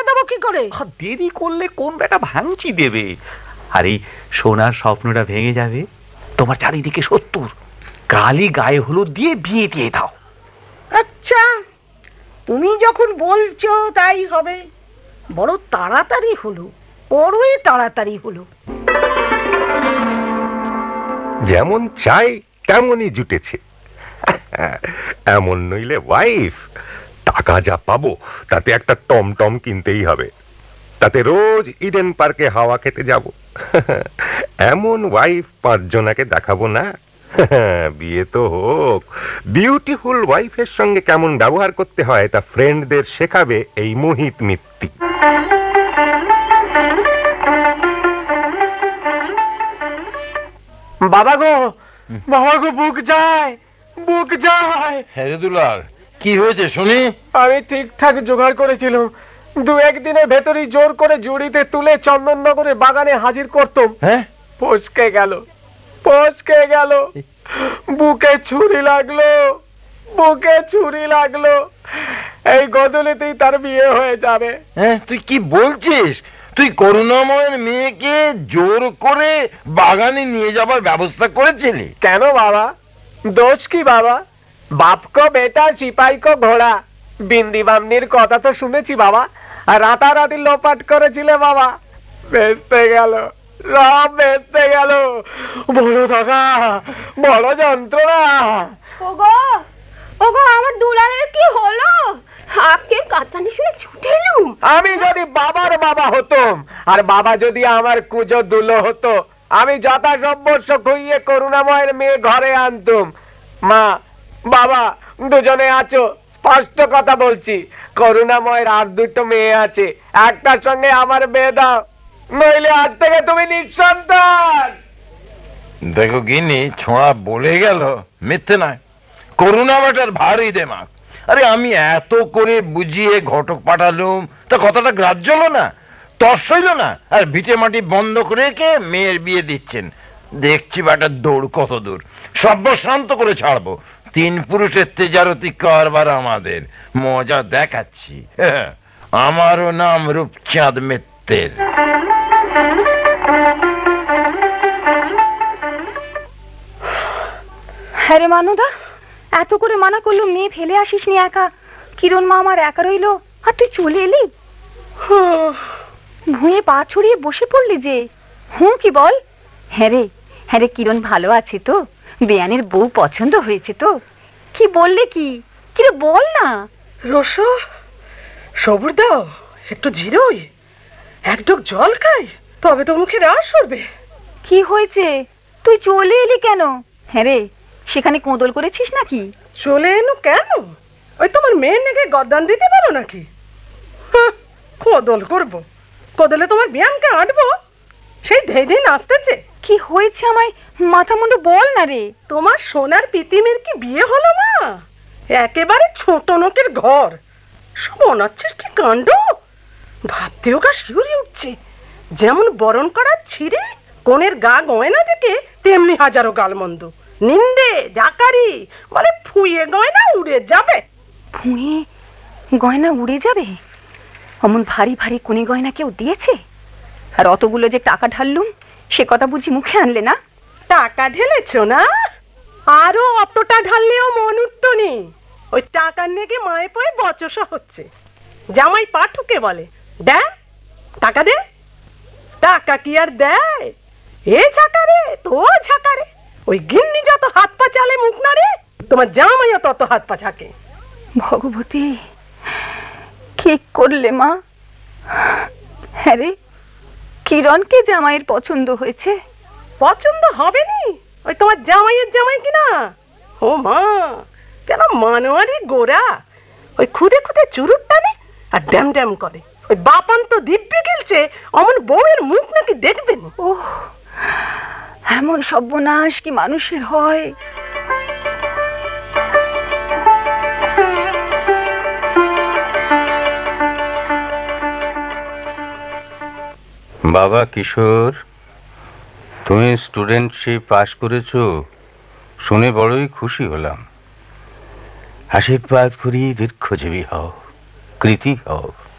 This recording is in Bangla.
করে দেবো কি করে? দেরি করলে কোন বেটা ভাঙচি দেবে? আর এই সোনার স্বপ্নটা ভেঙে যাবে। তোমার চারিদিকে 70, কালি গায়ে হলুদ দিয়ে বিয়ে দিয়ে দাও। আচ্ছা, তুমি যখন বলছো তাই হবে। বড় তাড়াতাড়ি হলো, বড়ই তাড়াতাড়ি হলো। যেমন চাই তেমনই জুটেছে। এমন নইলে ওয়াইফ, টাকা যা পাবো তাতে একটা টমটম কিনতেই হবে, তাতে রোজ ইডেন পার্কে হাওয়া খেতে যাব। এমন ওয়াইফ 5 জনাকে দেখাবো না? বিয়ে তো হোক, বিউটিফুল ওয়াইফের সঙ্গে কেমন ব্যবহার করতে হয় তা ফ্রেন্ডদের শেখাবে এই মোহিত মিত্তি। বাবা গো, বাবা গো, বুক যায়, বুক যায়। হ্যাঁ দুলাল, কি হয়েছে শুনি? আমি ঠিকঠাক জোগাড় করেছিলাম, 2-1 দিনের ভেতরই জোর করে জুড়িতে তুলে চন্দননগরের বাগানে হাজির করতাম। হ্যাঁ, ফসকে গেল, ফসকে গেল। বুকে ছুরি লাগলো, বুকে ছুরি লাগলো। এই গদলিতেই তার বিয়ে হয়ে যাবে। হ্যাঁ, তুই কি বলছিস? তুই করুণাময়ের মেয়েকে জোর করে বাগানে নিয়ে যাবার ব্যবস্থা করেছিলি? কেন বাবা, দোষ কি বাবা? বাপ কো বেটা সিপাই কো ঘোড়া, বিন্দি বামনির কথা তো শুনেছি বাবা। আর রাতারাতি লোপাট করেছিলে বাবা, বেচতে গেল, সব বেচতে গেল। বড় টাকা, বড় যন্ত্রণা। ওগো, ওগো, আমার দুলালের কি হলো? আপকে কাতানি শুনে ছুটে এলুম। আমি যদি বাবার বাবা হতাম, আর বাবা যদি আমার কুজো দুলো হতো, আমি যথাসম্ভব খুইয়ে করুণাময়ের মেয়ে ঘরে আনতুম। মা, বাবা দুজনে আছো, স্পষ্ট কথা বলছি, করুণাময়ের আর 2টো মেয়ে আছে, একটার সঙ্গে আমার বিয়ে দাও, নইলে আজ থেকে তুমি নিঃসন্তান। দেখো গিনি, ছোঁড়া বলে গেল, মিথ্যে নয়। করুণাময়টার ভারী দেমাগ। আরে আমি এত করে বুঝিয়ে ঘটক পাঠালুম, তা কথাটা গ্রাহ্য হলো না, তর্স হইল না। আর ভিটে মাটি বন্ধ করে রেখে মেয়ের বিয়ে দিচ্ছেন। দেখছি বেটার দৌড় কত দূর, সর্বশান্ত করে ছাড়বো। 3 পুরুষের তেজারতি কারবার আমাদের, মজা দেখাচ্ছি। আমারও নাম রূপচাঁদ মিত্রের। হ্যাঁ রে মানুদা, এত করে মানা করলো, মেয়ে ফেলে আসিস নি একা। কিরণ মা আমার একা রইলো, আর তুই চলে এলি। ভুঁয়ে পা ছড়িয়ে বসে পড়লি যে। হুঁ কি বল? হ্যাঁ রে, কিরণ ভালো আছে তো? বেয়ানের বউ পছন্দ হয়েছে তো? কি বললে কি? কি রে বল না। রসো, সবুর দাও, একটু জিরোই, এক ঢোক জল খাই, তবে তো মুখে রাস উঠবে। কি হয়েছে? তুই চলে এলি কেন? হ্যাঁ রে, সেখানে কোঁদল করেছিস নাকি? চলে এনো কেন? ওই তোমার মেয়ের নাকি গদ্দান দিতে পারো নাকি? কদল করবো, কদলে তোমার বিয়ানকে আঁটবো, সেই ধেই ধেই নাচতেছে। কি হয়েছে আমায় মাথা মুন্ডু বল না রে। তোমার সোনার পিতিমের কি বিয়ে হলো মা? একেবারে ছোট নোকের ঘর, সব অনাচ্ছিষ্টি কাণ্ড। ভাবতেও গা শিউরে উঠছে। যেমন বরণ করার ছিঁড়ে কোণের গা গয়না দেখে, তেমনি হাজারো গালমন্দ, নিন্দে জাকারি, বলে ফুয়ে গয়না উড়ে যাবে। ফুঁয়ে গয়না উড়ে যাবে? অমন ভারী ভারী কোণে গয়না কেউ দিয়েছে? আর অতগুলো যে টাকা ঢাললুম, সে কথা বুঝি মুখে আনলে না? টাকা ঢেলেছ না? আরো অতটা ঢাললেও মন উঠত নি। ওই টাকার নেগে মায়ে পয়ে বচসা হচ্ছে। জামাই পাঠকে বলে, দে টাকা দে। টাকা কি আর দেয়? এ ঝাঁকারে তো ঝাঁকারে, ওই গিন্নি যত হাত পা চালে মুখ না রে, তোমার জামাইও তত হাত পা ঝাঁকে। ভগবতী, কি করলে মা? হ্যাঁ রে, কিরণকে জামাইয়ের পছন্দ হয়েছে। পছন্দ হবে নি? ওই তোমার জামাইয়ের জামাই কিনা? ও মা, কেন মানোয়ারি গোরা, ওই খুদে খুদে চুরুট টানে আর ড্যাম ড্যাম করে। ওই বাপান তো দিব্যি গিলছে, অমন বউয়ের মুখ নাকি দেখবেন। ওহ, এমন সর্বনাশ কি মানুষের হয়? বাবা কিশোর, তুমি স্টুডেন্টশিপ পাশ করেছো শুনে বড়ই খুশি হলাম। আশীর্বাদ করি দীর্ঘজীবী হও, কৃতি হও।